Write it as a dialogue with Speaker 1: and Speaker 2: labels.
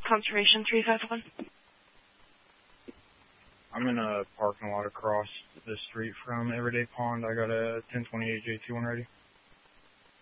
Speaker 1: Conservation 351.
Speaker 2: I'm in a parking lot across the street from Everyday Pond. I got a 1028 J21 ready.